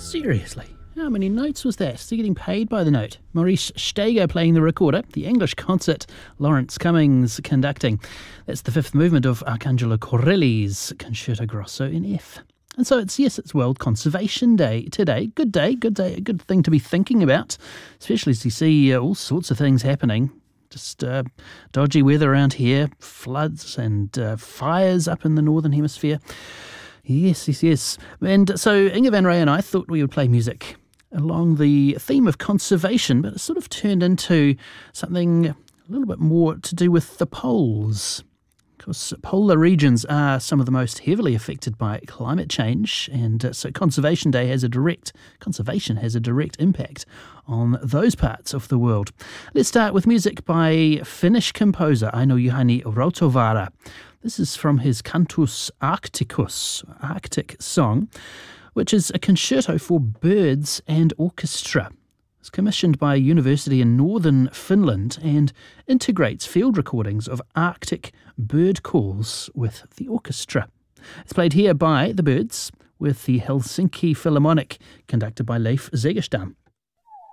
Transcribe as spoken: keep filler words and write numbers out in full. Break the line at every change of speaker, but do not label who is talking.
Seriously? How many notes was that? Still getting paid by the note. Maurice Steiger playing the recorder, the English concert, Lawrence Cummings conducting. That's the fifth movement of Arcangelo Corelli's Concerto Grosso in F. And so it's, yes, it's World Conservation Day today. Good day, good day, a good thing to be thinking about, especially as you see uh, all sorts of things happening. Just uh, dodgy weather around here, floods and uh, fires up in the Northern Hemisphere. Yes, yes, yes. And so Inga van Ray and I thought we would play music along the theme of conservation, but it sort of turned into something a little bit more to do with the poles. Of course, polar regions are some of the most heavily affected by climate change, and uh, so Conservation Day has a direct, conservation has a direct impact on those parts of the world. Let's start with music by Finnish composer Aino Juhani Rautavaara. This is from his Cantus Arcticus, Arctic song, which is a concerto for birds and orchestra. It's commissioned by a university in northern Finland and integrates field recordings of Arctic bird calls with the orchestra. It's played here by the Birds with the Helsinki Philharmonic, conducted by Leif Segerstam.